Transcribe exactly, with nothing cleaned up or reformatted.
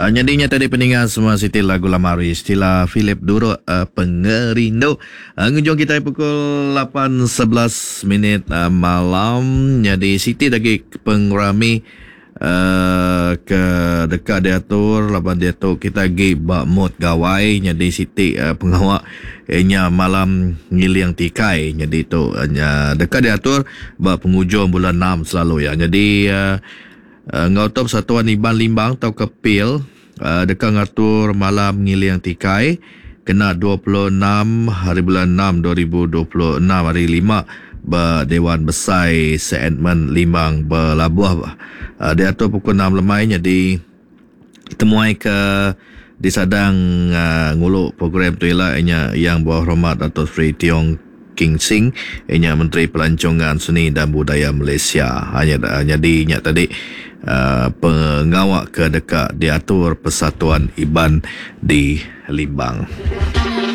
Uh, nyadinya tadi pendengar semua Siti lagu Lamari istilah Philip Duro uh, Pengerindu. Uh, ngejong kita pukul lapan sebelas minit uh, malam. Jadi Siti lagi pengrami uh, ke dekat diatur lapan diatur kita lagi bak mood gawai. Jadi Siti uh, pengawak nya malam ngiliang tikai. Jadi tu uh, dekat diatur bak penghujung bulan enam selalu ya. Jadi uh, Uh, ngautom Satuan Iban Limbang atau Kepil uh, dekat ngatur malam ngiliang tikai kena dua puluh enam hari bulan enam dua ribu dua puluh enam hari lima ba Dewan Besar Seidman Limbang berlabuh uh, dia atur pukul enam lemai. Jadi temuai ke di sadang uh, nguluk program tu ialah ianya yang berhormat Datuk Seri Tiong King Sing, ianya Menteri Pelancongan Seni dan Budaya Malaysia. Hanya jadi nya tadi uh, pengawak ke dekat diatur Persatuan Iban di Limbang.